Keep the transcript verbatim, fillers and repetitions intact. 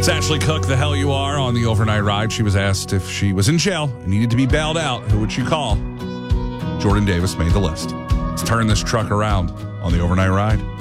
Ashley Cook, the hell you are, on the overnight ride. She was asked if she was in jail and needed to be bailed out, who would she call? Jordan Davis made the list. Let's turn this truck around on the overnight ride.